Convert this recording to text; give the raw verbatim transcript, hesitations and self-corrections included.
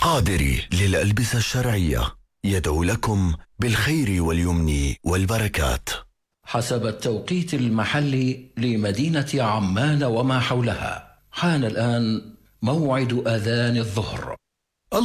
قادري للألبسة الشرعية يدعو لكم بالخير واليمن والبركات. حسب التوقيت المحلي لمدينة عمان وما حولها، حان الآن موعد أذان الظهر.